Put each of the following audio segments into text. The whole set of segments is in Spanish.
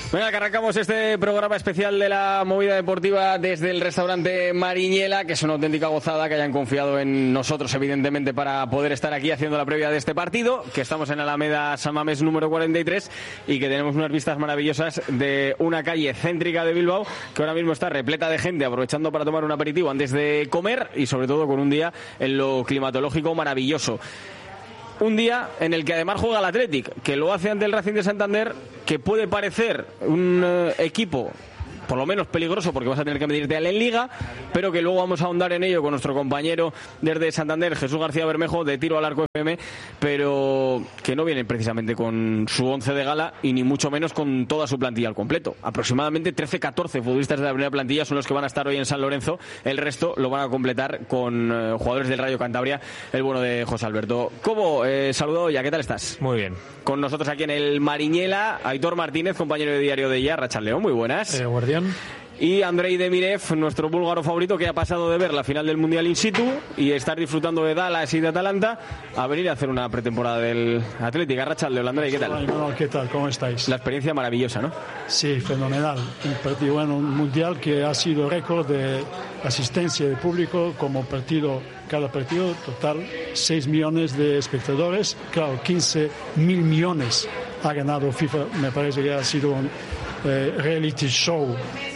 Venga, que arrancamos este programa especial de la movida deportiva desde el restaurante Mariñela, que es una auténtica gozada que hayan confiado en nosotros, evidentemente, para poder estar aquí haciendo la previa de este partido, que estamos en Alameda San Mamés número 43 y que tenemos unas vistas maravillosas de una calle céntrica de Bilbao que ahora mismo está repleta de gente aprovechando para tomar un aperitivo antes de comer y sobre todo con un día en lo climatológico maravilloso. Un día en el que además juega el Athletic, que lo hace ante el Racing de Santander, que puede parecer un equipo por lo menos peligroso porque vas a tener que medirte en Liga, pero que luego vamos a ahondar en ello con nuestro compañero desde Santander, Jesús García Bermejo, de Tiro al Arco FM, pero que no viene precisamente con su 11 de gala y ni mucho menos con toda su plantilla al completo. Aproximadamente 13-14 futbolistas de la primera plantilla son los que van a estar hoy en San Lorenzo, el resto lo van a completar con jugadores del Rayo Cantabria, el bueno de José Alberto Cobo. Saludo ya, ¿qué tal estás? Muy bien. Con nosotros aquí en el Mariñela, Aitor Martínez, compañero de Diario de Ya, Rachaldeón, muy buenas. Guardián. Y Andrei Demirev, nuestro búlgaro favorito, que ha pasado de ver la final del Mundial in situ y estar disfrutando de Dallas y de Atalanta a venir a hacer una pretemporada del Atlético. Rachaldeón, Andrei, ¿qué tal? ¿Qué tal? ¿Cómo estáis? La experiencia maravillosa, ¿no? Sí, fenomenal. Un partido, bueno, un Mundial que ha sido récord de asistencia de público como partido. Cada partido, total, 6 millones de espectadores. Claro, 15.000 millones ha ganado FIFA. Me parece que ha sido un reality show,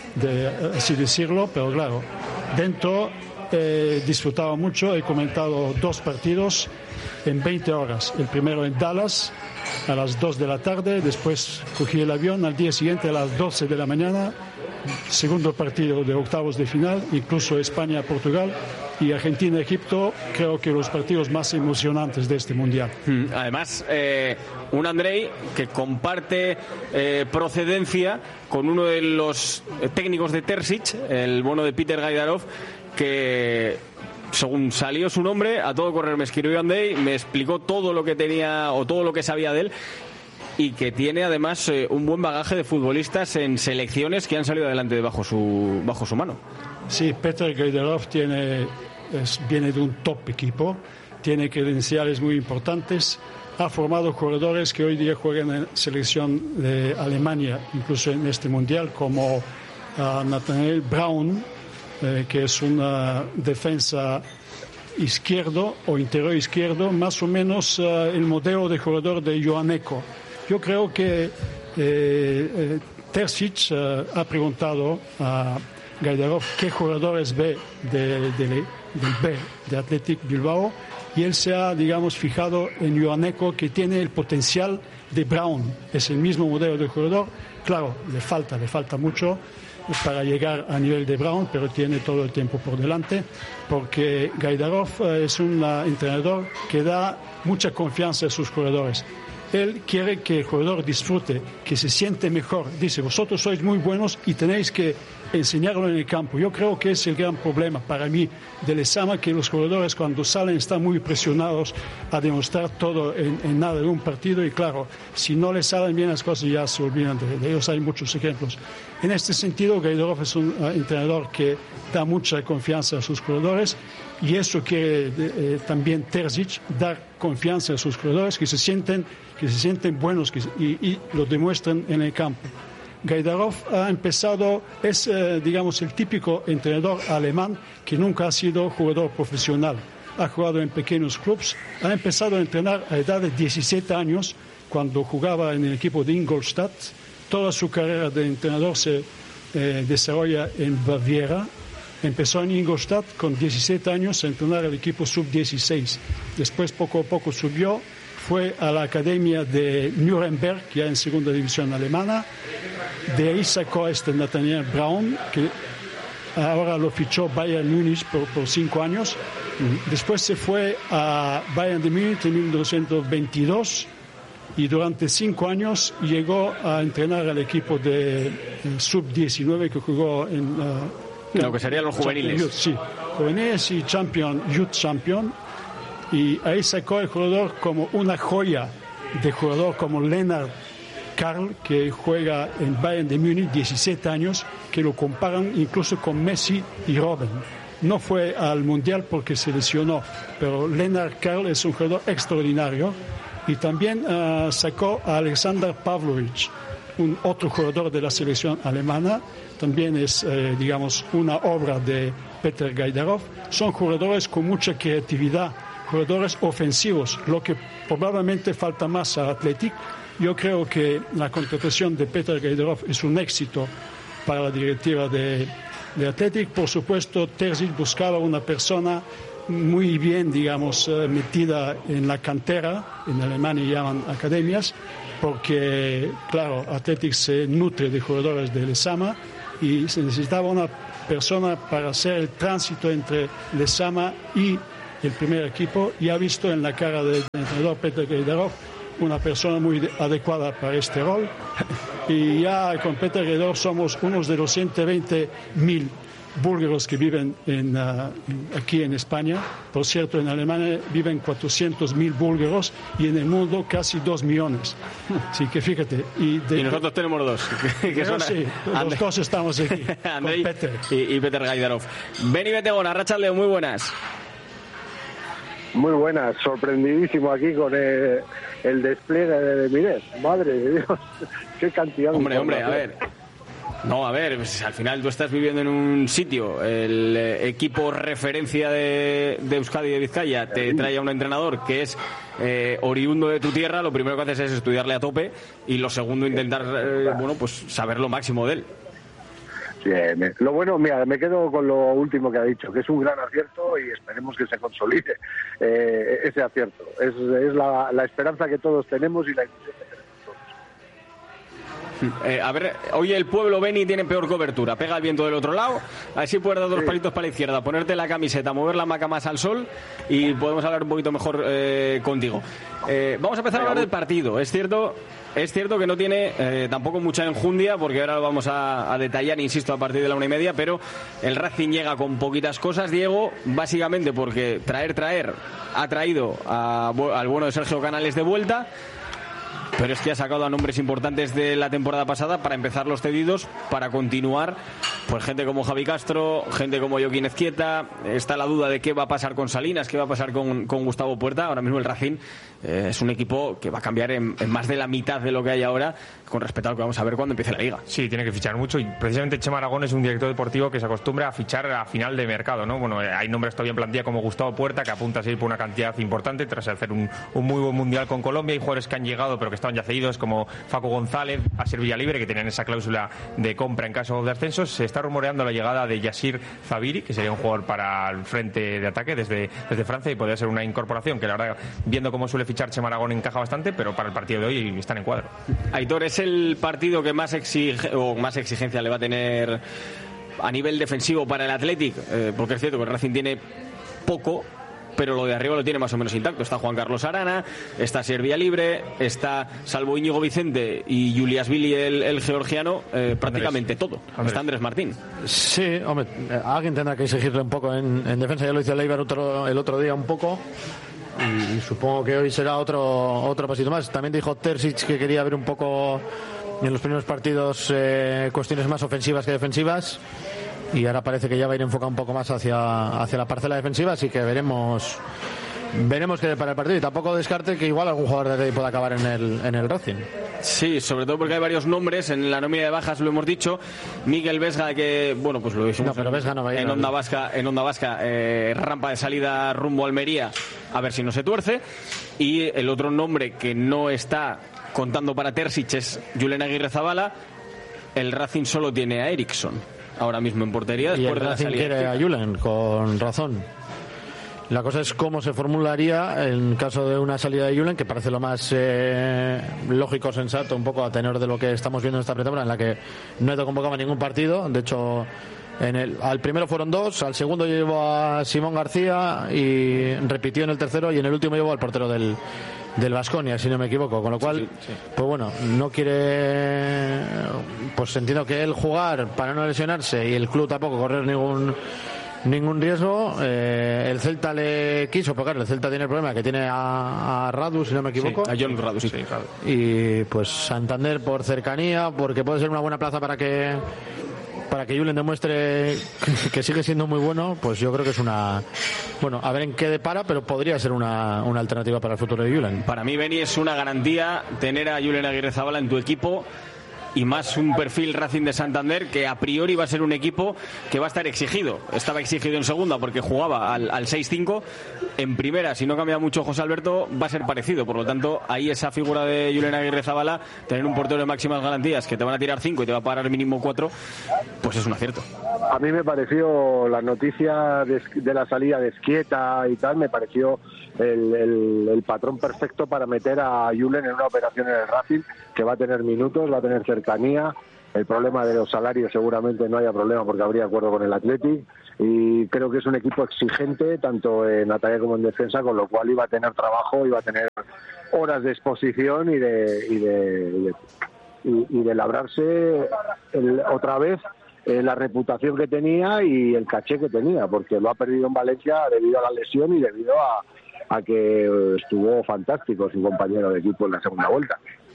así decirlo, pero claro, dentro he disfrutado mucho. He comentado 2 partidos en 20 horas. El primero en Dallas a las 2 de la tarde, después cogí el avión al día siguiente a las 12 de la mañana. Segundo partido de octavos de final, incluso España-Portugal y Argentina-Egipto, creo que los partidos más emocionantes de este Mundial. Además, un Andrei que comparte procedencia con uno de los técnicos de Terzic, el bueno de Peter Gaidarov, que según salió su nombre, a todo correr me escribió Andrei, me explicó todo lo que tenía o todo lo que sabía de él, y que tiene además un buen bagaje de futbolistas en selecciones que han salido adelante bajo su mano. Sí, Peter Gaidarov viene de un top equipo, tiene credenciales muy importantes, ha formado jugadores que hoy día juegan en selección de Alemania, incluso en este mundial, como Nathaniel Braun, que es una defensa izquierdo o interior izquierdo, más o menos el modelo de jugador de Joaneko. Yo creo que Terzic ha preguntado a Gaidarov qué jugadores ve del B de Athletic Bilbao y él se ha, digamos, fijado en Joaneko, que tiene el potencial de Braun. Es el mismo modelo de jugador. Claro, le falta mucho para llegar a nivel de Braun, pero tiene todo el tiempo por delante, porque Gaidarov es un entrenador que da mucha confianza a sus jugadores. Él quiere que el jugador disfrute, que se siente mejor. Dice, vosotros sois muy buenos y tenéis que enseñarlo en el campo. Yo creo que es el gran problema para mí de Lezama, que los jugadores cuando salen están muy presionados a demostrar todo en nada de un partido, y claro, si no les salen bien las cosas ya se olvidan de ellos. Hay muchos ejemplos. En este sentido, Gaidarov es un entrenador que da mucha confianza a sus jugadores, y eso quiere también Terzic, dar confianza a sus jugadores, que se sienten buenos y lo demuestran en el campo. Gaidarov ha empezado, es digamos el típico entrenador alemán que nunca ha sido jugador profesional. Ha jugado en pequeños clubes, ha empezado a entrenar a edad de 17 años, cuando jugaba en el equipo de Ingolstadt. Toda su carrera de entrenador se desarrolla en Baviera. Empezó en Ingolstadt con 17 años a entrenar al equipo sub-16. Después poco a poco subió, fue a la academia de Nuremberg, ya en segunda división alemana. De ahí sacó a Nathaniel Braun, que ahora lo fichó Bayern Múnich por 5 años. Después se fue a Bayern de Múnich en 1922 y durante 5 años llegó a entrenar al equipo de sub-19 que jugó en... lo que serían los juveniles. Sí, juveniles y Youth Champion. Y ahí sacó el jugador como una joya de jugador como Lennart Karl, que juega en Bayern de Múnich, 17 años, que lo comparan incluso con Messi y Robben. No fue al Mundial porque se lesionó, pero Lennart Karl es un jugador extraordinario. Y también sacó a Alexander Pavlovich, otro jugador de la selección alemana, también es, digamos, una obra de Peter Gajdarov. Son jugadores con mucha creatividad, jugadores ofensivos, lo que probablemente falta más a Athletic. Yo creo que la contratación de Peter Gajdarov es un éxito para la directiva de Athletic. Por supuesto, Terzic buscaba una persona muy bien, digamos, metida en la cantera, en Alemania llaman academias, porque, claro, Athletic se nutre de jugadores de Lezama y se necesitaba una persona para hacer el tránsito entre Lezama y el primer equipo, y ha visto en la cara del entrenador Peter Gajdarov una persona muy adecuada para este rol. Y ya con Peter Gajdarov somos unos de los 120.000 búlgaros que viven aquí en España. Por cierto, en Alemania viven 400.000 búlgaros y en el mundo casi 2 millones. Así que fíjate. Y nosotros tenemos 2. Que son sí, los 2 estamos aquí. Andrei y Peter Gajdarov. Beni Betegona, Arratsalde, muy buenas. Muy buenas, sorprendidísimo aquí con el despliegue de Mires. Madre de Dios, qué cantidad. Hombre, a ver. No, a ver, pues al final tú estás viviendo en un sitio, el equipo referencia de Euskadi y de Vizcaya te trae a un entrenador que es oriundo de tu tierra. Lo primero que haces es estudiarle a tope y lo segundo intentar pues saber lo máximo de él. Sí, lo bueno, mira, me quedo con lo último que ha dicho, que es un gran acierto y esperemos que se consolide ese acierto. Es la esperanza que todos tenemos y la ilusión que tenemos todos. A ver, hoy el pueblo Beni tiene peor cobertura, pega el viento del otro lado, así puedes dar 2 palitos para la izquierda, ponerte la camiseta, mover la hamaca más al sol y podemos hablar un poquito mejor contigo. Vamos a empezar a hablar del partido. Es cierto que no tiene tampoco mucha enjundia, porque ahora lo vamos a detallar, insisto, a partir de la 1:30, pero el Racing llega con poquitas cosas, Diego, básicamente porque traer ha traído al bueno de Sergio Canales de vuelta, pero es que ha sacado a nombres importantes de la temporada pasada para empezar los cedidos, para continuar, pues gente como Javi Castro, gente como Joaquín Ezquieta. Está la duda de qué va a pasar con Salinas, qué va a pasar con Gustavo Puerta. Ahora mismo el Racing es un equipo que va a cambiar en más de la mitad de lo que hay ahora con respecto a lo que vamos a ver cuando empiece la Liga. Sí, tiene que fichar mucho y precisamente Chema Aragón es un director deportivo que se acostumbra a fichar a final de mercado, ¿no? Bueno, hay nombres todavía en plantilla como Gustavo Puerta, que apunta a seguir por una cantidad importante tras hacer un muy buen mundial con Colombia. Hay jugadores que han llegado pero que estaban ya cedidos, como Facu González, Asier Villalibre, que tenían esa cláusula de compra en caso de ascenso. Se está rumoreando la llegada de Yassir Zabiri, que sería un jugador para el frente de ataque desde Francia, y podría ser una incorporación que, la verdad, viendo cómo suele fichar Chema Aragón, encaja bastante, pero para el partido de hoy están en cuadro. Aitor, ¿es el partido que más exigencia le va a tener a nivel defensivo para el Athletic? Porque es cierto que el Racing tiene poco, pero lo de arriba lo tiene más o menos intacto. Está Juan Carlos Arana, está Asier Villalibre, está, salvo Íñigo Vicente y Juliashvili el georgiano, prácticamente todo. Está Andrés Martín. Sí, hombre, alguien tendrá que exigirle un poco en defensa. Ya lo hizo Leibar el otro día un poco, y supongo que hoy será otro pasito más. También dijo Terzic que quería ver un poco en los primeros partidos cuestiones más ofensivas que defensivas, y ahora parece que ya va a ir enfocado un poco más hacia la parcela defensiva, así que veremos qué para el partido, y tampoco descarte que igual algún jugador de ahí pueda acabar en el Racing. Sí, sobre todo porque hay varios nombres en la nómina de bajas, lo hemos dicho. Miguel Vesga, que bueno, pues lo dijimos en Onda Vasca, rampa de salida rumbo a Almería, a ver si no se tuerce. Y el otro nombre que no está contando para Terzic es Julen Aguirrezabala. El Racing solo tiene a Eriksson ahora mismo en portería, después de la salida. Quiere a Julen, con razón. La cosa es cómo se formularía en caso de una salida de Julen, que parece lo más lógico, sensato, un poco a tenor de lo que estamos viendo en esta pretemporada, en la que no he convocado ningún partido. De hecho, al primero fueron 2, al segundo llevó a Simón García y repitió en el tercero, y en el último llevó al portero del Baskonia, si no me equivoco, con lo cual sí. Pues bueno, no quiere, pues entiendo que él jugar para no lesionarse y el club tampoco correr ningún riesgo. El Celta le quiso, porque claro, el Celta tiene el problema que tiene a Radu, si no me equivoco, a John Radu, sí. Y pues Santander por cercanía, porque puede ser una buena plaza para que Julen demuestre que sigue siendo muy bueno. Pues yo creo que es a ver en qué depara, pero podría ser una alternativa para el futuro de Julen. Para mí, Beni, es una garantía tener a Julen Aguirrezabala en tu equipo, y más un perfil Racing de Santander que a priori va a ser un equipo que va a estar exigido. Estaba exigido en segunda porque jugaba al 6-5. En primera, si no cambia mucho José Alberto, va a ser parecido. Por lo tanto, ahí esa figura de Julen Aguirrezabala, tener un portero de máximas garantías que te van a tirar 5 y te va a parar mínimo 4, pues es un acierto. A mí me pareció la noticia de la salida de Esquieta y tal, me pareció el patrón perfecto para meter a Julen en una operación en el Racing, que va a tener minutos, va a tener cercanía. El problema de los salarios seguramente no haya problema porque habría acuerdo con el Athletic, y creo que es un equipo exigente tanto en ataque como en defensa, con lo cual iba a tener trabajo, iba a tener horas de exposición y de labrarse otra vez la reputación que tenía y el caché que tenía, porque lo ha perdido en Valencia debido a la lesión y debido a que estuvo fantástico su compañero de equipo en la segunda vuelta.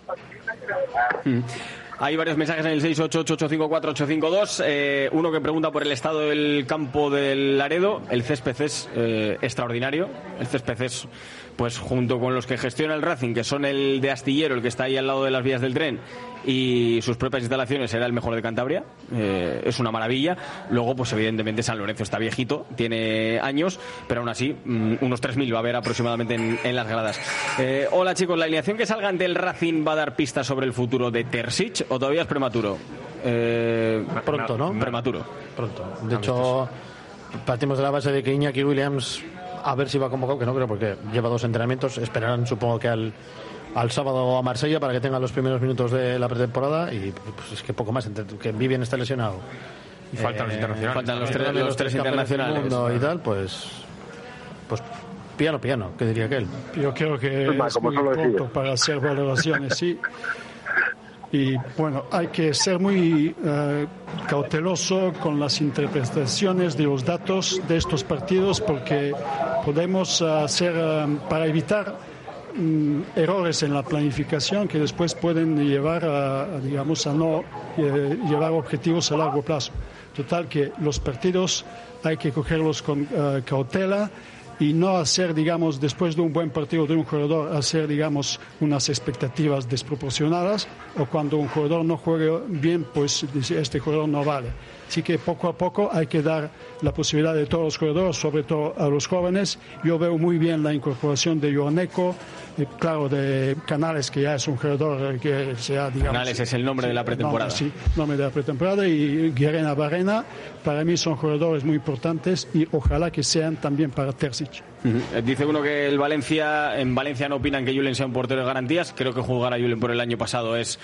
Hay varios mensajes en el 688-854-852. Uno que pregunta por el estado del campo del Laredo. El césped es extraordinario. El césped es, pues junto con los que gestiona el Racing, que son el de Astillero, el que está ahí al lado de las vías del tren, y sus propias instalaciones, será el mejor de Cantabria. Es una maravilla. Luego, pues evidentemente San Lorenzo está viejito, tiene años, pero aún así unos 3.000 va a haber aproximadamente en las gradas. Hola chicos, ¿la alineación que salga ante el Racing va a dar pistas sobre el futuro de Terzic o todavía es prematuro? Pronto, ¿no? Prematuro. Pronto. De hecho, partimos de la base de que Iñaki Williams, a ver si va convocado, que no creo porque lleva 2 entrenamientos, esperarán supongo que al sábado a Marsella para que tenga los primeros minutos de la pretemporada, y pues es que poco más, que Vivian está lesionado y faltan los internacionales, faltan los tres internacionales y tal, pues piano, que diría aquel. Yo creo que es muy pronto para hacer valoraciones, sí. Y bueno, hay que ser muy cauteloso con las interpretaciones de los datos de estos partidos, porque podemos para evitar errores en la planificación que después pueden llevar a no llevar objetivos a largo plazo. Total, que los partidos hay que cogerlos con cautela y no hacer, digamos, después de un buen partido de un jugador, hacer, digamos, unas expectativas desproporcionadas, o cuando un jugador no juegue bien, pues este jugador no vale. Así que poco a poco hay que dar la posibilidad de todos los jugadores, sobre todo a los jóvenes. Yo veo muy bien la incorporación de Ioaneko, claro, de Canales, que ya es un jugador que sea, digamos... Canales es el nombre de la pretemporada. Nombre de la pretemporada, y Guerrena Barrena, para mí son jugadores muy importantes y ojalá que sean también para Terzic. Dice uno que en Valencia no opinan que Julen sea un portero de garantías. Creo que jugar a Julen por el año pasado es...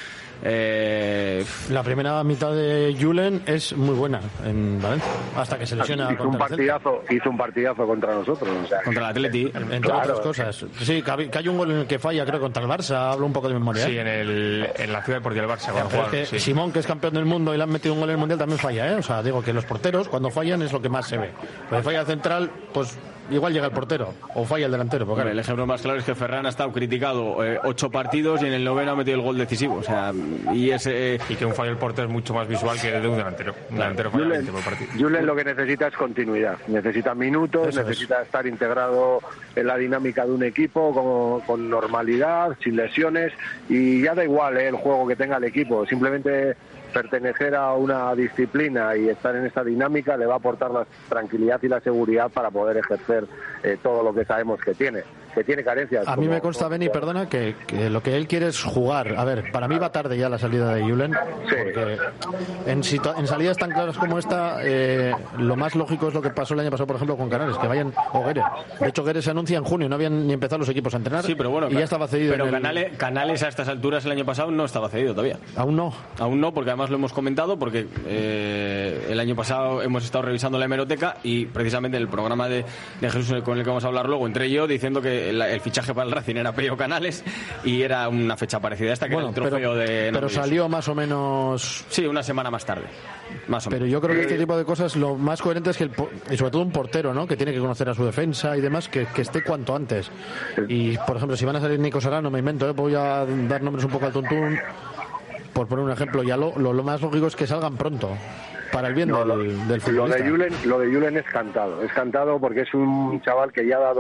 La primera mitad de Julen es muy buena en Valencia, hasta que se lesiona. Hizo un partidazo contra nosotros. O sea, contra el Atleti. Entre otras cosas. Sí, que hay un gol en el que falla, creo, contra el Barça. Hablo un poco de memoria. Sí, en la ciudad deportiva del Barça. Sí. Simón, que es campeón del mundo y le han metido un gol en el Mundial, también falla, ¿eh? O sea, digo que los porteros, cuando fallan, es lo que más se ve. Cuando falla el central, pues... igual llega el portero o falla el delantero. Porque el ejemplo más claro es que Ferran ha estado criticado 8 partidos y en el 9º ha metido el gol decisivo. O sea, y que un fallo del portero es mucho más visual que de un delantero. Un delantero falla 20 por partido. Julen lo que necesita es continuidad. Necesita minutos, necesita estar integrado en la dinámica de un equipo con normalidad, sin lesiones, y ya da igual el juego que tenga el equipo. Simplemente pertenecer a una disciplina y estar en esta dinámica le va a aportar la tranquilidad y la seguridad para poder ejercer todo lo que sabemos que tiene carencias. A mí me consta, Beni, perdona, que lo que él quiere es jugar. A ver, para mí va tarde ya la salida de Julen, porque en salidas tan claras como esta, lo más lógico es lo que pasó el año pasado, por ejemplo, con Canales, que vayan, o Guedes. De hecho, Guedes se anuncia en junio, no habían ni empezado los equipos a entrenar, sí, pero bueno, y ya estaba cedido. Pero Canales a estas alturas el año pasado no estaba cedido todavía. Aún no, porque además lo hemos comentado, porque el año pasado hemos estado revisando la hemeroteca y precisamente el programa de Jesús, con el que vamos a hablar luego, entré yo diciendo que el fichaje para el Racing era Pello Canales y era una fecha parecida a esta, que era el trofeo pero salió más o menos... Sí, una semana más tarde. Más o menos. Pero yo creo que este tipo de cosas lo más coherente es que y sobre todo un portero, ¿no?, que tiene que conocer a su defensa y demás, que esté cuanto antes. Y por ejemplo, si van a salir Nico Serrano, me invento, voy a dar nombres un poco al tuntún, por poner un ejemplo, ya lo más lógico es que salgan pronto, para el bien del futbolista. Lo de Julen es cantado porque es un chaval que ya ha dado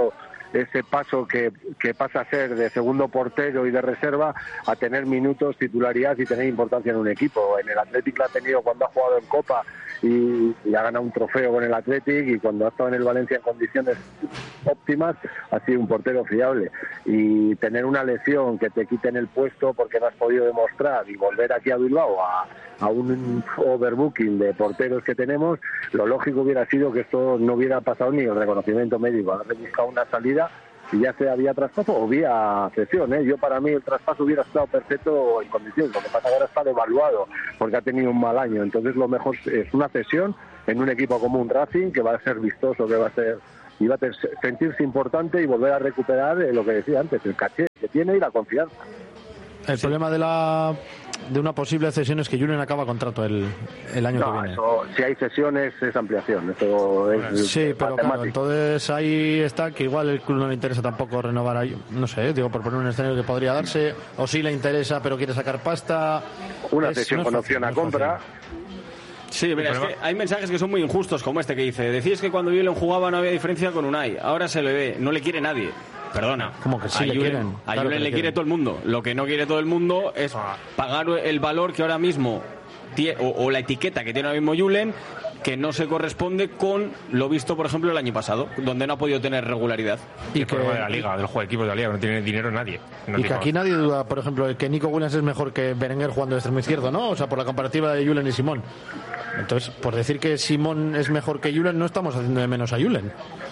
ese paso que pasa a ser de segundo portero y de reserva a tener minutos, titularidad y tener importancia en un equipo. En el Athletic lo ha tenido cuando ha jugado en Copa y ha ganado un trofeo con el Athletic, y cuando ha estado en el Valencia en condiciones óptimas ha sido un portero fiable. Y tener una lesión que te quiten el puesto porque no has podido demostrar y volver aquí a Bilbao a un overbooking de porteros que tenemos, lo lógico hubiera sido que esto no hubiera pasado ni el reconocimiento médico, haber buscado una salida, y ya sea vía traspaso o vía cesión, ¿eh? Yo, para mí, el traspaso hubiera estado perfecto en condiciones. Lo que pasa es que ahora está devaluado porque ha tenido un mal año. Entonces lo mejor es una cesión en un equipo como un Racing, que va a ser vistoso, que va a ser, y va a sentirse importante y volver a recuperar lo que decía antes, el caché que tiene y la confianza. El problema de una posible cesión es que Julen acaba contrato el año que viene. Eso, si hay cesiones es ampliación. Eso es sí, pero claro, entonces ahí está que igual el club no le interesa tampoco renovar ahí, no sé, digo, por poner un escenario que podría darse, o sí le interesa pero quiere sacar pasta. Una cesión con opción a compra. Sí, mira, es que hay mensajes que son muy injustos, como este que dice: decís que cuando Julen jugaba no había diferencia con Unai, ahora se le ve, no le quiere nadie. Perdona, como que sí, a Julen le quiere todo el mundo. Lo que no quiere todo el mundo es pagar el valor que ahora mismo o la etiqueta que tiene ahora mismo Julen, que no se corresponde con lo visto, por ejemplo, el año pasado, donde no ha podido tener regularidad. Y el problema de la Liga, del juego de equipos de la Liga, no tiene dinero nadie. Y que aquí nadie duda, por ejemplo, que Nico Williams es mejor que Berenguer jugando de extremo izquierdo, ¿no? O sea, por la comparativa de Julen y Simón. Entonces, por decir que Simón es mejor que Julen, no estamos haciendo de menos a Julen.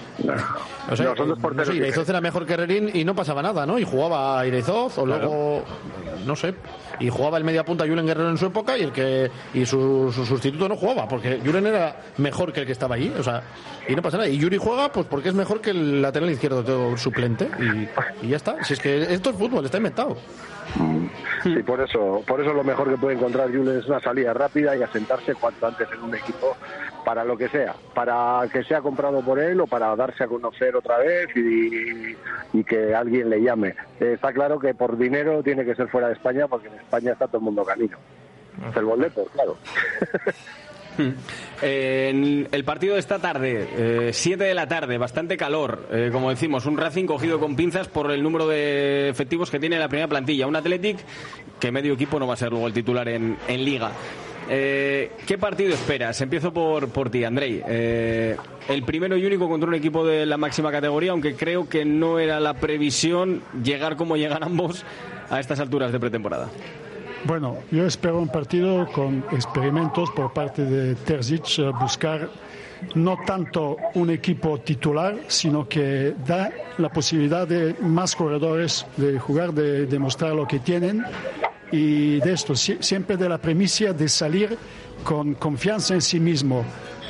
O sea, son dos porteros. Iraizoz era mejor que Herrerín y no pasaba nada, ¿no? Y jugaba a Iraizoz, o luego, no sé, y jugaba el media punta Julen Guerrero en su época, y su sustituto no jugaba, porque Julen era mejor que el que estaba allí, o sea, y no pasa nada. Y Yuri juega pues porque es mejor que el lateral izquierdo todo suplente, y ya está. Si es que esto es fútbol, está inventado. Sí, por eso lo mejor que puede encontrar Julen es una salida rápida y asentarse cuanto antes en un equipo, para lo que sea, para que sea comprado por él o para darse a conocer otra vez y que alguien le llame. Está claro que por dinero tiene que ser fuera de España, porque en España está todo el mundo canino. Es el boleto, claro. En el partido de esta tarde, 7 de la tarde, bastante calor, como decimos, un Racing cogido con pinzas por el número de efectivos que tiene la primera plantilla, un Athletic que medio equipo no va a ser luego el titular en Liga. ¿Qué partido esperas? Empiezo por ti, Andrei. El primero y único contra un equipo de la máxima categoría, aunque creo que no era la previsión llegar como llegan ambos a estas alturas de pretemporada. Bueno, yo espero un partido con experimentos por parte de Terzic, buscar no tanto un equipo titular, sino que da la posibilidad de más corredores de jugar, de demostrar lo que tienen, y de esto siempre de la premisa de salir con confianza en sí mismo,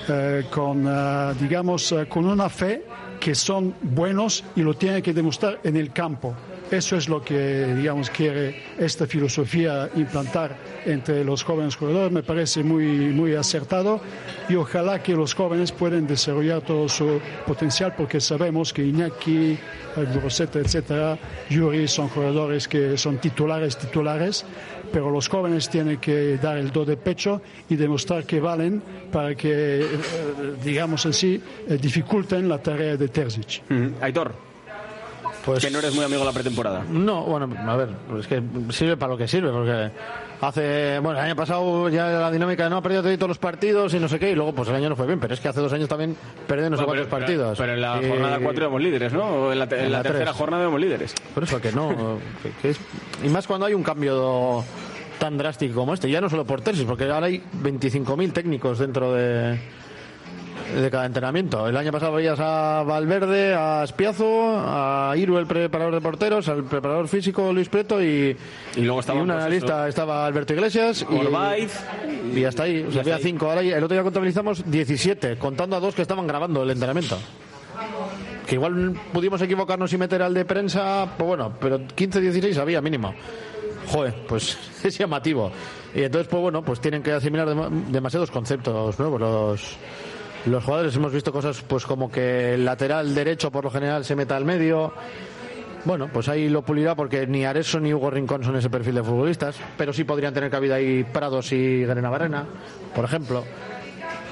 con una fe que son buenos y lo tienen que demostrar en el campo. Eso es lo que, quiere esta filosofía implantar entre los jóvenes jugadores. Me parece muy acertado, y ojalá que los jóvenes puedan desarrollar todo su potencial, porque sabemos que Iñaki, Groseta, etcétera, Yuri son jugadores que son titulares, pero los jóvenes tienen que dar el do de pecho y demostrar que valen para que, dificulten la tarea de Terzic. Aitor. Pues, que no eres muy amigo de la pretemporada. No, bueno, a ver, es que sirve para lo que sirve, porque el año pasado ya la dinámica de no ha perdido todos los partidos y no sé qué, y luego pues el año no fue bien, pero es que hace 2 años también perdieron no sé cuántos partidos. Pero en la jornada 4 éramos líderes, ¿no? O en la tercera jornada éramos líderes. Por eso que no, y más cuando hay un cambio tan drástico como este, ya no solo por Terzic, porque ahora hay 25.000 técnicos dentro de cada entrenamiento. El año pasado veías a Valverde, a Espiazo, a Iru, el preparador de porteros, al preparador físico Luis Preto, y luego estaba un analista, estaba Alberto Iglesias y hasta ahí, o sea, había 5. Ahora el otro día contabilizamos 17, contando a 2 que estaban grabando el entrenamiento. Que igual pudimos equivocarnos y meter al de prensa, pues bueno, pero 15, 16 había mínimo. Joder, pues es llamativo. Y entonces, pues bueno, pues tienen que asimilar demasiados conceptos nuevos los jugadores. Hemos visto cosas pues como que el lateral derecho por lo general se meta al medio. Bueno, pues ahí lo pulirá, porque ni Areso ni Hugo Rincón son ese perfil de futbolistas, pero sí podrían tener cabida ahí Prados y Garena Barrena, por ejemplo.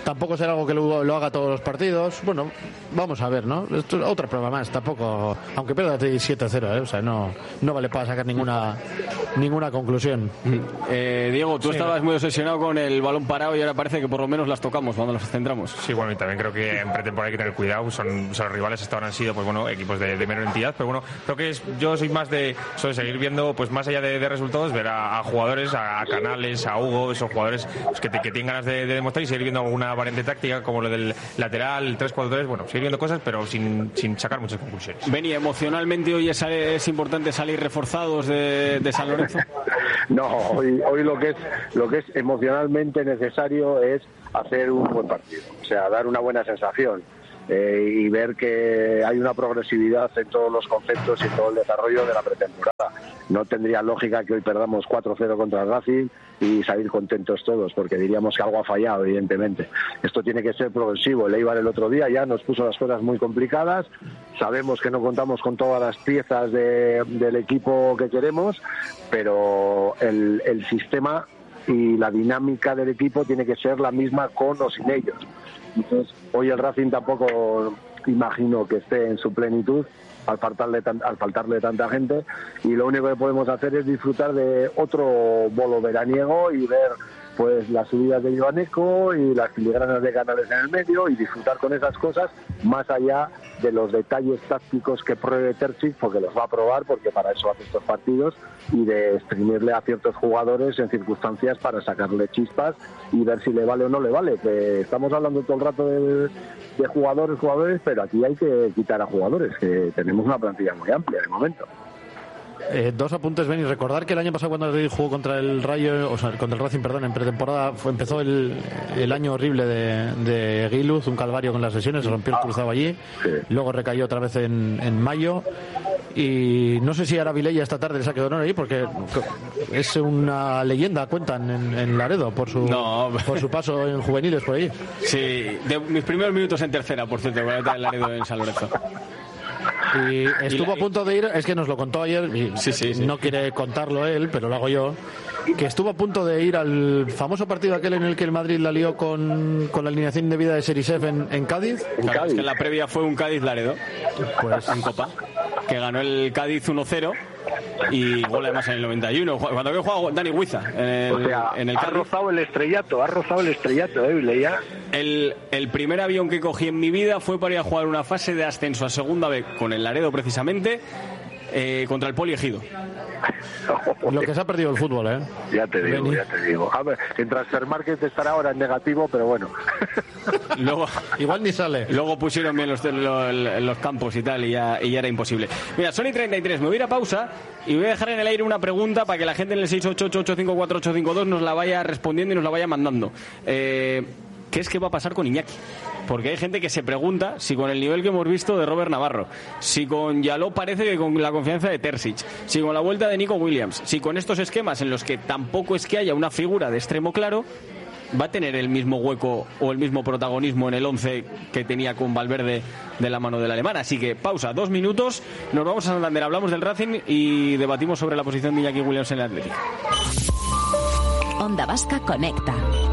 tampoco será algo que lo haga todos los partidos. Bueno, vamos a ver, ¿no? Esto es otra prueba más, tampoco, aunque pierda 7-0, o sea, no vale para sacar ninguna conclusión. Diego, tú estabas muy obsesionado con el balón parado y ahora parece que por lo menos las tocamos cuando nos centramos. Sí, bueno, y también creo que en pretemporada hay que tener cuidado. Son los rivales hasta ahora han sido, pues bueno, equipos de menor entidad, pero bueno, creo que yo soy más de seguir viendo, pues más allá de resultados, ver a jugadores, a Canales, a Hugo, esos jugadores pues, que tienen ganas de demostrar, y seguir viendo alguna variante táctica como lo del lateral, el 3-4-3, bueno, seguir viendo cosas, pero sin sacar muchas conclusiones. Beni, emocionalmente hoy es importante salir reforzados de San Lorenzo. No, hoy lo que es emocionalmente necesario es hacer un buen partido, o sea, dar una buena sensación. Y ver que hay una progresividad en todos los conceptos y todo el desarrollo de la pretemporada. No tendría lógica que hoy perdamos 4-0 contra el Racing y salir contentos todos, porque diríamos que algo ha fallado, evidentemente. Esto tiene que ser progresivo. El Eibar el otro día ya nos puso las cosas muy complicadas. Sabemos que no contamos con todas las piezas del equipo que queremos, pero el sistema y la dinámica del equipo tiene que ser la misma con o sin ellos. Entonces, hoy el Racing tampoco imagino que esté en su plenitud al faltarle tanta gente, y lo único que podemos hacer es disfrutar de otro bolo veraniego y ver pues las subidas de Ioaneco y las filigranas de Canales en el medio, y disfrutar con esas cosas más allá de los detalles tácticos que pruebe Terzic, porque los va a probar, porque para eso hace estos partidos, y de exprimirle a ciertos jugadores en circunstancias para sacarle chispas y ver si le vale o no le vale. Que estamos hablando todo el rato de jugadores, pero aquí hay que quitar a jugadores, que tenemos una plantilla muy amplia de momento. Dos apuntes, Beni. Recordar que el año pasado, cuando el jugó contra el Rayo, o sea, contra el Racing, perdón, en pretemporada, empezó el año horrible de Guiluz, un calvario con las lesiones, se rompió el cruzado allí, luego recayó otra vez en mayo, y no sé si ahora Vilella esta tarde le saque de honor ahí, porque es una leyenda, cuentan en Laredo, por su paso en juveniles por ahí. Sí, de mis primeros minutos en tercera, por cierto, en Laredo, en San Lorenzo. Y estuvo a punto de ir, es que nos lo contó ayer, y sí. No quiere contarlo él, pero lo hago yo, que estuvo a punto de ir al famoso partido aquel en el que el Madrid la lió con la alineación indebida de Serisev en Cádiz. Claro, es que la previa fue un Cádiz-Laredo, pues en Copa, que ganó el Cádiz 1-0 y gol además en el 91, cuando había jugado Dani Huiza en el ha rozado el estrellato, leía. El primer avión que cogí en mi vida fue para ir a jugar una fase de ascenso a segunda B con el Laredo, precisamente, contra el Poli Ejido. Lo que se ha perdido el fútbol, ¿eh? Ya te digo. A ver, en Transfermarkt estará ahora en negativo, pero bueno. Luego, igual ni sale. Luego pusieron bien los campos y tal, y ya era imposible. Mira, son y 33, me voy a ir a pausa y voy a dejar en el aire una pregunta para que la gente en el 688-854-852 nos la vaya respondiendo y nos la vaya mandando. ¿Qué es que va a pasar con Iñaki? Porque hay gente que se pregunta si con el nivel que hemos visto de Robert Navarro, si con Yaló parece que con la confianza de Terzic, si con la vuelta de Nico Williams, si con estos esquemas en los que tampoco es que haya una figura de extremo claro, va a tener el mismo hueco o el mismo protagonismo en el 11 que tenía con Valverde de la mano del alemán. Así que pausa, 2 minutos, nos vamos a Santander, hablamos del Racing y debatimos sobre la posición de Iñaki Williams en el Atlético. Onda Vasca conecta.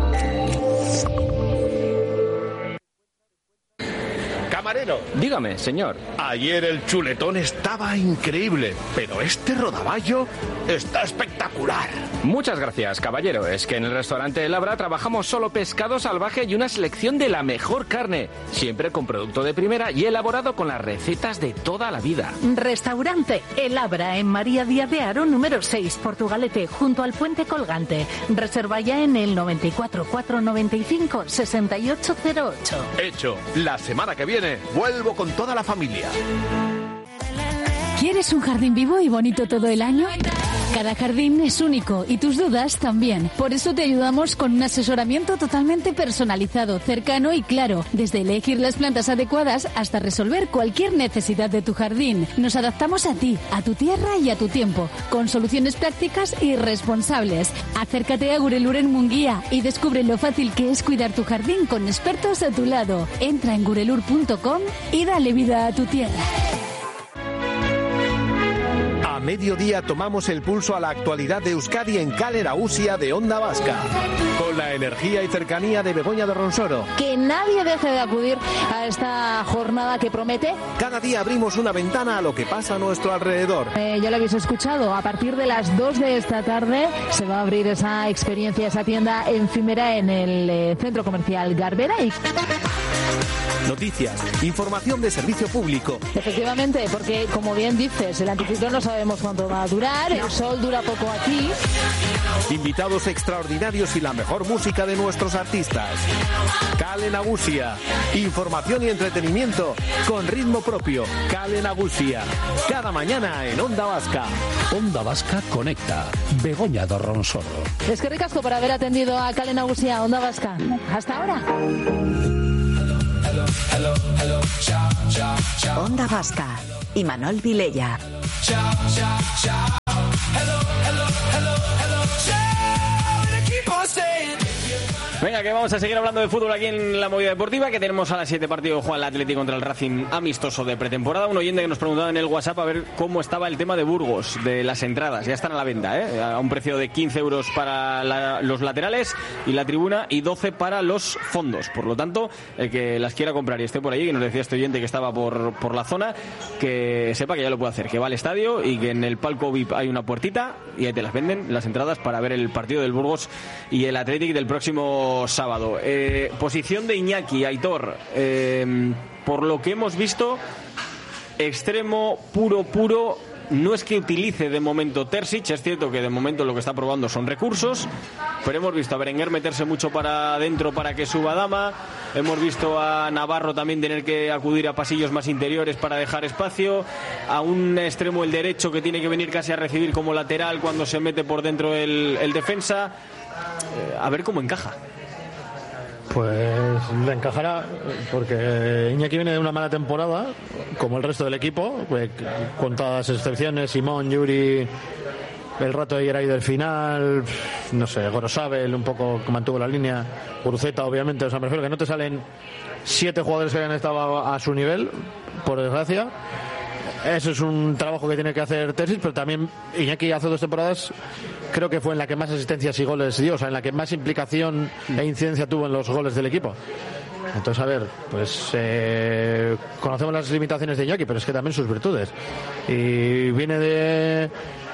Camarero. Dígame, señor. Ayer el chuletón estaba increíble, pero este rodaballo está espectacular. Muchas gracias, caballero. Es que en el restaurante El Abra trabajamos solo pescado salvaje y una selección de la mejor carne, siempre con producto de primera y elaborado con las recetas de toda la vida. Restaurante El Abra en María Díaz de Haro, número 6, Portugalete, junto al puente colgante. Reserva ya en el 94 495 6808. Hecho. La semana que viene vuelvo con toda la familia. ¿Quieres un jardín vivo y bonito todo el año? Cada jardín es único y tus dudas también. Por eso te ayudamos con un asesoramiento totalmente personalizado, cercano y claro. Desde elegir las plantas adecuadas hasta resolver cualquier necesidad de tu jardín. Nos adaptamos a ti, a tu tierra y a tu tiempo, con soluciones prácticas y responsables. Acércate a Gurelur en Munguía y descubre lo fácil que es cuidar tu jardín con expertos a tu lado. Entra en gurelur.com y dale vida a tu tierra. mediodía tomamos el pulso a la actualidad de Euskadi en Kale Nagusia de Onda Vasca. Con la energía y cercanía de Begoña de Ronsoro. Que nadie deje de acudir a esta jornada que promete. Cada día abrimos una ventana a lo que pasa a nuestro alrededor. Ya lo habéis escuchado, a partir de las 2 de esta tarde se va a abrir esa experiencia, esa tienda efímera en el centro comercial Garbera. Noticias, información de servicio público. Efectivamente, porque como bien dices, el anticiclón no sabemos cuánto va a durar, el sol dura poco aquí. Invitados extraordinarios y la mejor música de nuestros artistas. Kale Nagusia, información y entretenimiento con ritmo propio. Kale Nagusia, cada mañana en Onda Vasca. Onda Vasca conecta. Begoña de Ronsoro. Es que ricasco por haber atendido a Kale Nagusia, Onda Vasca. Hasta ahora. Onda Vasca, Imanol Vilella. Venga, que vamos a seguir hablando de fútbol aquí en la Movida Deportiva, que tenemos a las 7 partidos Juan el Atlético contra el Racing amistoso de pretemporada. Un oyente que nos preguntaba en el WhatsApp a ver cómo estaba el tema de Burgos, de las entradas. Ya están a la venta, a un precio de 15 euros para los laterales y la tribuna y 12 para los fondos. Por lo tanto, el que las quiera comprar y esté por allí, que nos decía este oyente que estaba por la zona, que sepa que ya lo puede hacer, que va al estadio y que en el palco VIP hay una puertita y ahí te las venden las entradas para ver el partido del Burgos y el Athletic del próximo sábado. Posición de Iñaki, Aitor, por lo que hemos visto, extremo puro. No es que utilice de momento Terzic, es cierto que de momento lo que está probando son recursos, pero hemos visto a Berenguer meterse mucho para adentro para que suba Dama, hemos visto a Navarro también tener que acudir a pasillos más interiores para dejar espacio, a un extremo el derecho que tiene que venir casi a recibir como lateral cuando se mete por dentro el defensa. A ver cómo encaja. Pues le encajará, porque Iñaki viene de una mala temporada, como el resto del equipo, con todas las excepciones, Simón, Yuri, el rato de Yeray del final, no sé, Gorosabel un poco mantuvo la línea, Guruceta obviamente, o sea, me refiero que no te salen 7 jugadores que hayan estado a su nivel, por desgracia. Eso es un trabajo que tiene que hacer Terzic, pero también Iñaki hace 2 temporadas creo que fue en la que más asistencias y goles dio, o sea, en la que más implicación e incidencia tuvo en los goles del equipo. Entonces, a ver, pues conocemos las limitaciones de Iñaki, pero es que también sus virtudes. Y viene de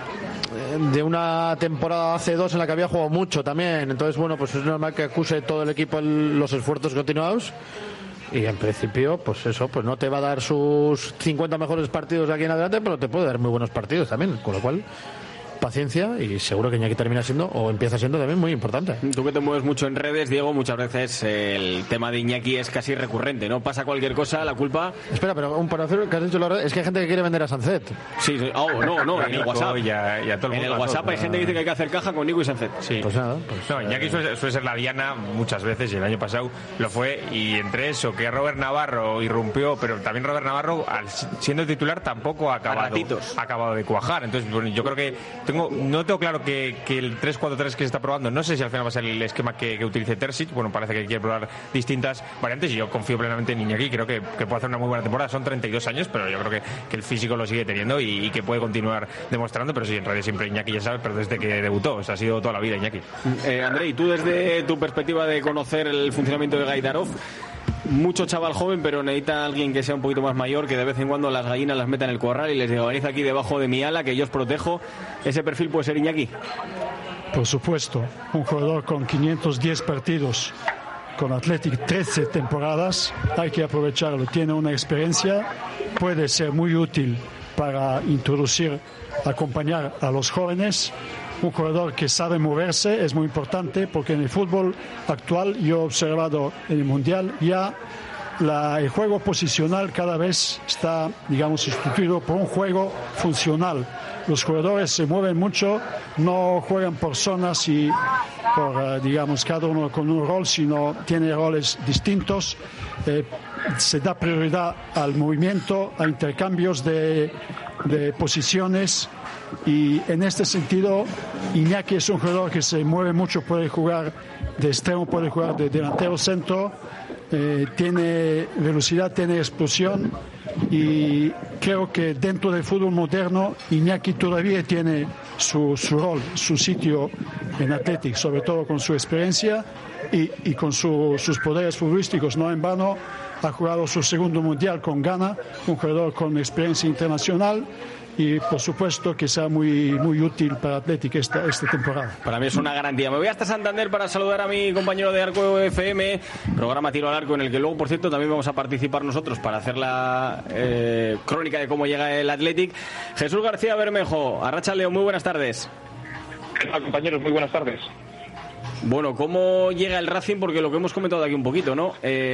una temporada hace 2 en la que había jugado mucho también, entonces, bueno, pues es normal que acuse todo el equipo los esfuerzos continuados. Y en principio, pues eso, pues no te va a dar sus 50 mejores partidos de aquí en adelante, pero te puede dar muy buenos partidos también, con lo cual paciencia y seguro que Iñaki termina siendo o empieza siendo también muy importante. Tú que te mueves mucho en redes, Diego, muchas veces el tema de Iñaki es casi recurrente, ¿no? Pasa cualquier cosa, la culpa... Espera, pero un paracero que has dicho la verdad es que hay gente que quiere vender a Sancet. Sí, no, en el WhatsApp. En el WhatsApp hay gente que dice que hay que hacer caja con Nico y Sancet. Sí. Pues nada, pues... No, Iñaki suele ser la diana muchas veces y el año pasado lo fue, y entre eso, que Robert Navarro irrumpió, pero también Robert Navarro, siendo el titular, tampoco ha acabado de cuajar. Entonces, bueno, yo creo que no tengo claro que el 3-4-3 que se está probando, no sé si al final va a ser el esquema que utilice Terzic. Bueno, parece que quiere probar distintas variantes y yo confío plenamente en Iñaki. Creo que puede hacer una muy buena temporada. Son 32 años, pero yo creo que el físico lo sigue teniendo y que puede continuar demostrando. Pero sí, en realidad siempre Iñaki, ya sabes, pero desde que debutó, o sea, ha sido toda la vida Iñaki. Andrei, tú desde tu perspectiva de conocer el funcionamiento de Gaidarov, mucho chaval joven, pero necesita alguien que sea un poquito más mayor, que de vez en cuando las gallinas las meta en el corral y les diga, venid aquí debajo de mi ala, que yo os protejo. ¿Ese perfil puede ser Iñaki? Por supuesto, un jugador con 510 partidos, con Athletic 13 temporadas, hay que aprovecharlo. Tiene una experiencia, puede ser muy útil para introducir, acompañar a los jóvenes. Un jugador que sabe moverse es muy importante, porque en el fútbol actual, yo he observado en el Mundial, ya el juego posicional cada vez está, digamos, sustituido por un juego funcional. Los jugadores se mueven mucho, no juegan por zonas y por, digamos, cada uno con un rol, sino tiene roles distintos. Se da prioridad al movimiento, a intercambios de posiciones. Y en este sentido, Iñaki es un jugador que se mueve mucho, puede jugar de extremo, puede jugar de delantero centro, tiene velocidad, tiene explosión, y creo que dentro del fútbol moderno Iñaki todavía tiene su rol, su sitio en Athletic, sobre todo con su experiencia y con sus poderes futbolísticos. No en vano ha jugado su segundo mundial con Ghana, un jugador con experiencia internacional, y por supuesto que sea muy útil para Athletic esta temporada. Para mí es una garantía. Me voy hasta Santander para saludar a mi compañero de Arco FM, programa Tiro al Arco, en el que luego, por cierto, también vamos a participar nosotros para hacer la crónica de cómo llega el Athletic. Jesús García Bermejo, Arratsaldeon, muy buenas tardes. ¿Qué tal, compañeros? Muy buenas tardes. Bueno, ¿cómo llega el Racing? Porque lo que hemos comentado aquí un poquito, ¿no?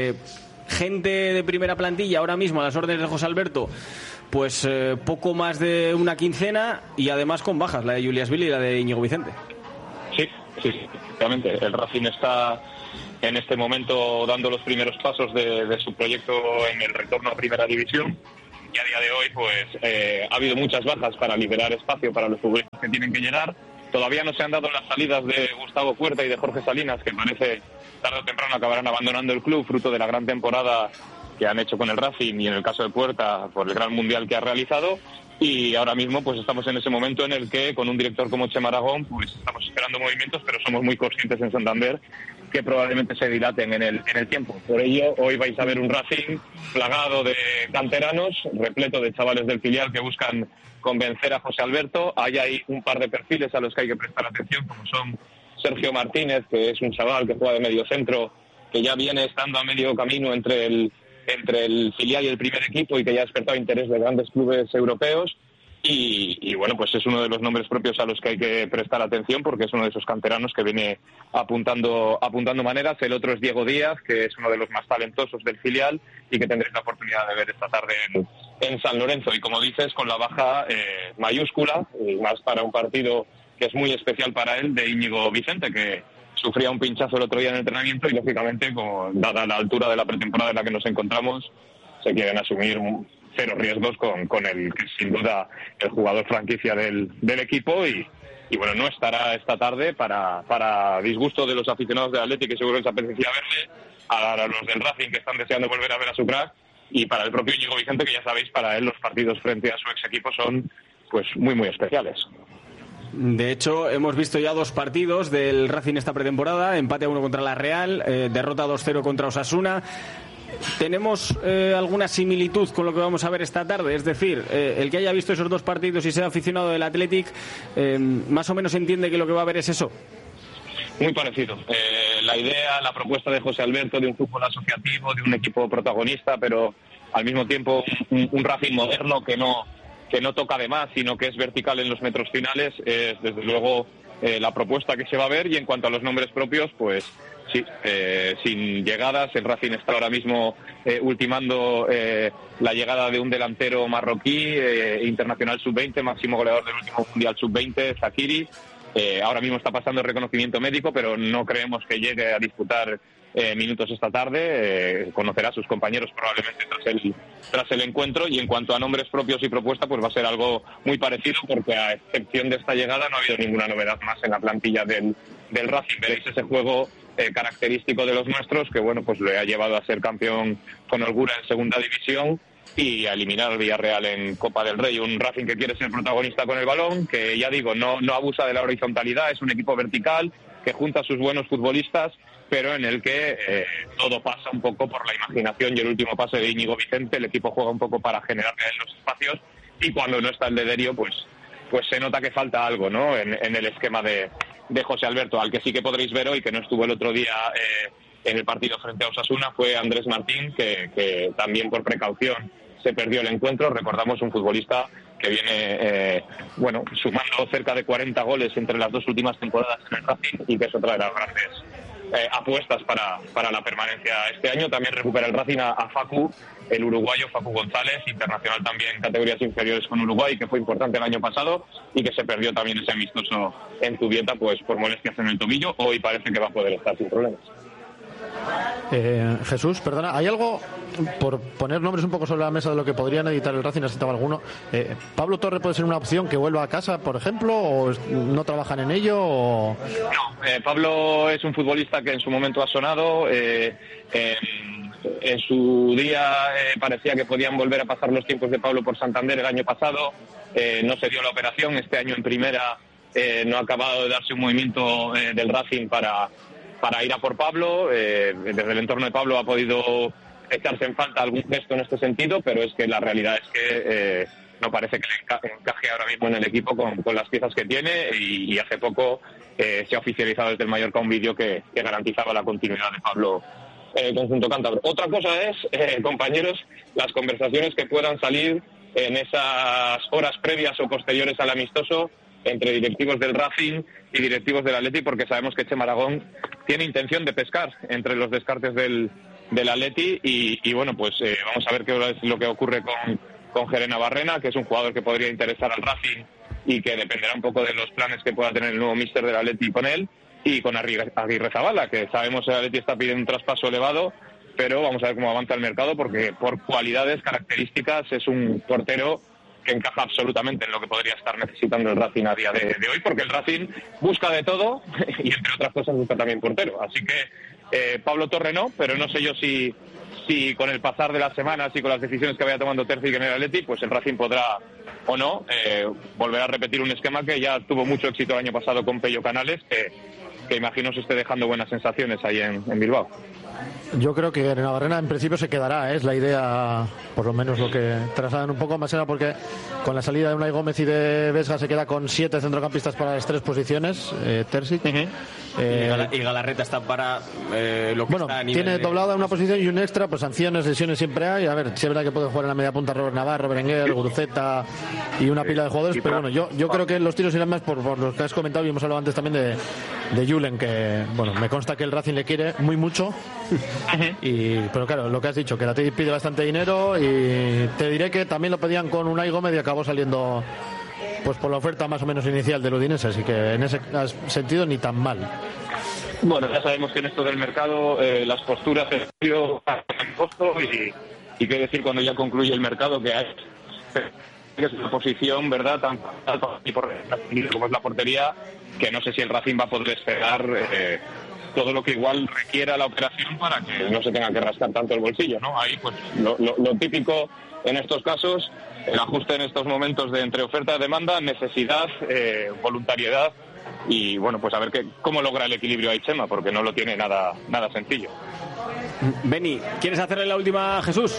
Gente de primera plantilla ahora mismo a las órdenes de José Alberto, pues poco más de una quincena, y además con bajas, la de Julias Vili y la de Íñigo Vicente. Sí, efectivamente. El Racing está en este momento dando los primeros pasos de su proyecto en el retorno a Primera División, y a día de hoy pues ha habido muchas bajas para liberar espacio para los futbolistas que tienen que llegar. Todavía no se han dado las salidas de Gustavo Puerta y de Jorge Salinas, que parece tarde o temprano acabarán abandonando el club, fruto de la gran temporada que han hecho con el Racing, y en el caso de Puerta por el gran mundial que ha realizado. Y ahora mismo pues estamos en ese momento en el que con un director como Chema Aragón pues estamos esperando movimientos, pero somos muy conscientes en Santander que probablemente se dilaten en el tiempo. Por ello, hoy vais a ver un Racing plagado de canteranos, repleto de chavales del filial que buscan convencer a José Alberto. Hay ahí un par de perfiles a los que hay que prestar atención, como son Sergio Martínez, que es un chaval que juega de medio centro, que ya viene estando a medio camino entre el filial y el primer equipo, y que ya ha despertado interés de grandes clubes europeos. Y bueno, pues es uno de los nombres propios a los que hay que prestar atención, porque es uno de esos canteranos que viene apuntando maneras. El otro es Diego Díaz, que es uno de los más talentosos del filial y que tendréis la oportunidad de ver esta tarde en San Lorenzo. Y como dices, con la baja mayúscula, y más para un partido que es muy especial para él, de Íñigo Vicente, que sufría un pinchazo el otro día en el entrenamiento, y lógicamente, dada la altura de la pretemporada en la que nos encontramos, se quieren asumir cero riesgos con el que sin duda el jugador franquicia del equipo, y bueno, no estará esta tarde para disgusto de los aficionados del Athletic, que seguro les apetecía verle, a los del Racing, que están deseando volver a ver a su crack, y para el propio Íñigo Vicente, que ya sabéis, para él los partidos frente a su ex equipo son pues muy muy especiales. De hecho, hemos visto ya 2 partidos del Racing esta pretemporada: empate 1 contra la Real, derrota 2-0 contra Osasuna. ¿Tenemos alguna similitud con lo que vamos a ver esta tarde? Es decir, el que haya visto esos 2 partidos y sea aficionado del Athletic, más o menos entiende que lo que va a ver es eso. Muy parecido. La idea, la propuesta de José Alberto de un fútbol asociativo, de un equipo protagonista, pero al mismo tiempo un Racing moderno que no toca de más, sino que es vertical en los metros finales, es desde luego la propuesta que se va a ver. Y en cuanto a los nombres propios, pues sí, sin llegadas, el Racing está ahora mismo ultimando la llegada de un delantero marroquí, internacional sub-20, máximo goleador del último mundial sub-20, Zakiri. Ahora mismo está pasando el reconocimiento médico, pero no creemos que llegue a disputar minutos esta tarde. Conocerá a sus compañeros probablemente tras el encuentro. Y en cuanto a nombres propios y propuesta, pues va a ser algo muy parecido, porque a excepción de esta llegada no ha habido ninguna novedad más en la plantilla del Racing. Veréis ese juego característico de los nuestros, que bueno, pues le ha llevado a ser campeón con holgura en segunda división y a eliminar al Villarreal en Copa del Rey. Un Racing que quiere ser protagonista con el balón, que ya digo, no abusa de la horizontalidad, es un equipo vertical que junta a sus buenos futbolistas, pero en el que todo pasa un poco por la imaginación y el último pase de Íñigo Vicente. El equipo juega un poco para generar los espacios, y cuando no está el Lederio, pues se nota que falta algo, ¿no?, en el esquema de José Alberto. Al que sí que podréis ver hoy, que no estuvo el otro día en el partido frente a Osasuna, fue Andrés Martín, que también por precaución se perdió el encuentro. Recordamos un futbolista que viene sumando cerca de 40 goles entre las 2 últimas temporadas en el Racing, y que es otra de las grandes apuestas para la permanencia este año. También recupera el Racing a Facu, el uruguayo Facu González, internacional también en categorías inferiores con Uruguay, que fue importante el año pasado y que se perdió también ese amistoso en Zubieta pues por molestias en el tobillo. Hoy parece que va a poder estar sin problemas. Jesús, perdona, ¿hay algo, por poner nombres un poco sobre la mesa de lo que podrían editar el Racing, necesitaba alguno? ¿Pablo Torre puede ser una opción que vuelva a casa, por ejemplo, o no trabajan en ello? O... No, Pablo es un futbolista que en su momento ha sonado. En su día parecía que podían volver a pasar los tiempos de Pablo por Santander el año pasado. No se dio la operación. Este año en primera no ha acabado de darse un movimiento del Racing para ir a por Pablo. Desde el entorno de Pablo ha podido echarse en falta algún gesto en este sentido, pero es que la realidad es que no parece que le encaje ahora mismo en el equipo con las piezas que tiene, y hace poco se ha oficializado desde el Mallorca un vídeo que garantizaba la continuidad de Pablo en el conjunto cántabro. Otra cosa es, compañeros, las conversaciones que puedan salir en esas horas previas o posteriores al amistoso entre directivos del Racing y directivos del Atleti, porque sabemos que Chema Aragón tiene intención de pescar entre los descartes del Atleti, y bueno, pues vamos a ver qué es lo que ocurre con Gerena Barrena, que es un jugador que podría interesar al Racing y que dependerá un poco de los planes que pueda tener el nuevo míster del Atleti con él, y con Aguirrezabala, que sabemos que el Atleti está pidiendo un traspaso elevado, pero vamos a ver cómo avanza el mercado, porque por cualidades, características, es un portero que encaja absolutamente en lo que podría estar necesitando el Racing a día de hoy, porque el Racing busca de todo y entre otras cosas busca también portero. Así que Pablo Torre no, pero no sé yo si con el pasar de las semanas y con las decisiones que vaya tomando Terzi en el Atleti, pues el Racing podrá o no volver a repetir un esquema que ya tuvo mucho éxito el año pasado con Pello Canales, que imagino se esté dejando buenas sensaciones ahí en Bilbao. Yo creo que en Navarrena en principio se quedará, es la idea, por lo menos lo que trasladan un poco más, era porque con la salida de Unai Gómez y de Vesga se queda con 7 centrocampistas para las 3 posiciones, Terzic. Y Galarreta está para lo que bueno, está a nivel tiene doblada una posición y un extra, pues sanciones, lesiones siempre hay. A ver, si es verdad que puede jugar en la media punta Robert Navarro, Berenguer, Guruceta y una pila de jugadores, pero bueno, yo creo que los tiros irán más por los que has comentado, y hemos hablado antes también de Julen, que bueno, me consta que el Racing le quiere muy mucho. Pero claro, lo que has dicho, que la TI pide bastante dinero, y te diré que también lo pedían con Unai Gómez y acabó saliendo pues por la oferta más o menos inicial del Udinese, así que en ese sentido ni tan mal. Bueno, ya sabemos que en esto del mercado las posturas han sido en costo, y qué decir cuando ya concluye el mercado, que es una posición, ¿verdad?, tan como es la portería, que no sé si el Racing va a poder esperar todo lo que igual requiera la operación para que no se tenga que rascar tanto el bolsillo, ¿no? Ahí, pues, lo típico en estos casos, el ajuste en estos momentos de entre oferta y demanda, necesidad, voluntariedad, y bueno, pues a ver cómo logra el equilibrio ahí Chema, porque no lo tiene nada sencillo. Beni, ¿quieres hacerle la última a Jesús?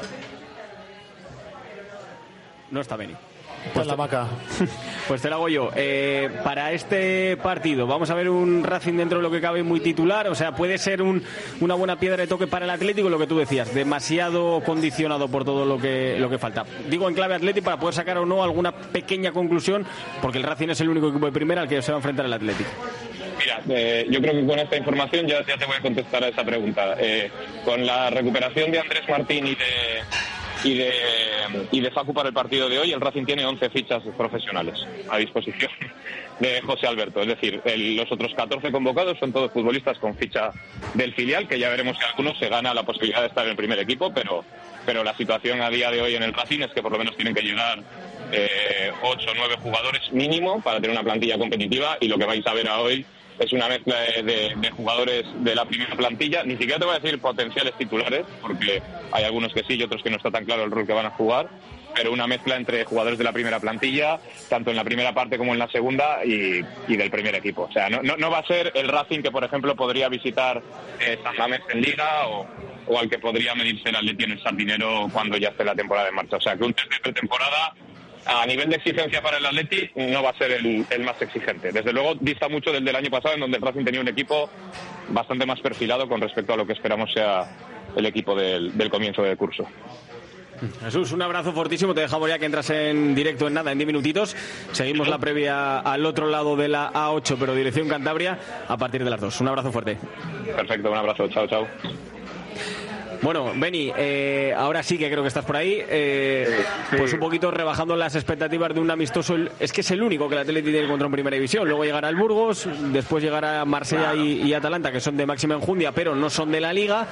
No está Beni. Pues la vaca. Pues te la hago yo. Para este partido vamos a ver un Racing dentro de lo que cabe muy titular, o sea, puede ser una buena piedra de toque para el Atlético, lo que tú decías, demasiado condicionado por todo lo que falta. Digo en clave Atlético para poder sacar o no alguna pequeña conclusión, porque el Racing es el único equipo de primera al que se va a enfrentar el Atlético. Mira, yo creo que con esta información ya te voy a contestar a esa pregunta. Con la recuperación de Andrés Martín y de Facu para el partido de hoy, el Racing tiene 11 fichas profesionales a disposición de José Alberto. Es decir, los otros 14 convocados son todos futbolistas con ficha del filial, que ya veremos si algunos se gana la posibilidad de estar en el primer equipo, pero la situación a día de hoy en el Racing es que por lo menos tienen que llegar 8 o 9 jugadores mínimo para tener una plantilla competitiva, y lo que vais a ver hoy es una mezcla de jugadores de la primera plantilla. Ni siquiera te voy a decir potenciales titulares, porque hay algunos que sí y otros que no está tan claro el rol que van a jugar, pero una mezcla entre jugadores de la primera plantilla, tanto en la primera parte como en la segunda, y del primer equipo. O sea, no va a ser el Racing que, por ejemplo, podría visitar San Mamés en Liga, o al que podría medirse el Atleti en el Sardinero cuando ya esté la temporada en marcha. O sea, que un test de pretemporada a nivel de exigencia para el Atleti no va a ser el más exigente. Desde luego dista mucho del año pasado, en donde el Racing tenía un equipo bastante más perfilado con respecto a lo que esperamos sea el equipo del comienzo del curso. Jesús, un abrazo fortísimo, te dejamos ya que entras en directo en 10 minutitos. Seguimos la previa al otro lado de la A8, pero dirección Cantabria, a partir de las 2. Un abrazo fuerte. Perfecto, un abrazo, chao. Bueno, Beni, ahora sí que creo que estás por ahí. Pues un poquito rebajando las expectativas de un amistoso. Es que es el único que el Atleti tiene contra en primera división. Luego llegará el Burgos, después llegará Marsella y Atalanta, que son de máxima enjundia, pero no son de la Liga.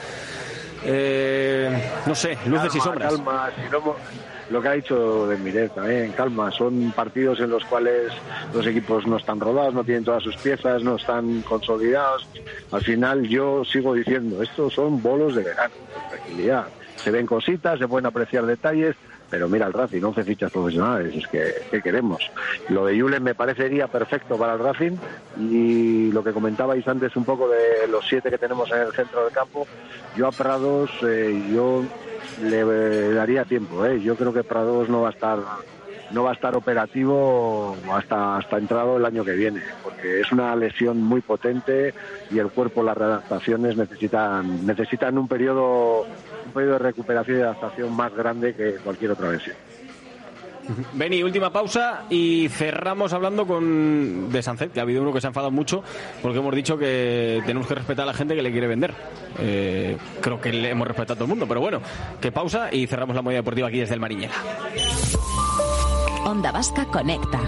No sé, luces y sombras. Calma, si no, lo que ha dicho de Miret también, calma. Son partidos en los cuales los equipos no están rodados, no tienen todas sus piezas, no están consolidados. Al final yo sigo diciendo, estos son bolos de verano, tranquilidad. Se ven cositas, se pueden apreciar detalles, pero mira el Racing, 11 fichas profesionales, es que ¿qué queremos? Lo de Julen me parecería perfecto para el Racing, y lo que comentabais antes un poco de los 7 que tenemos en el centro del campo, yo a Prados yo le daría tiempo, yo creo que Prados no va a estar operativo hasta entrado el año que viene, porque es una lesión muy potente y el cuerpo, las readaptaciones necesitan un periodo de recuperación y adaptación más grande que cualquier otra lesión. Beni, última pausa y cerramos hablando de Sánchez, que ha habido uno que se ha enfadado mucho porque hemos dicho que tenemos que respetar a la gente que le quiere vender. Creo que le hemos respetado a todo el mundo, pero bueno, que pausa y cerramos la movida deportiva aquí desde el Mariñela. Onda Vasca conecta.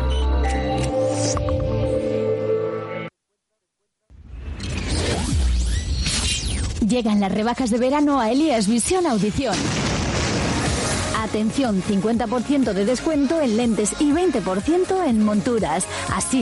Llegan las rebajas de verano a Elías Visión Audición. Atención, 50% de descuento en lentes y 20% en monturas. Así